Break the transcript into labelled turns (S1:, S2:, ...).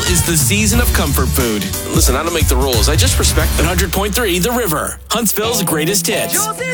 S1: is the season of comfort food.
S2: Listen, I don't make the rules. I just respect them.
S1: 100.3 The River, Huntsville's greatest hits.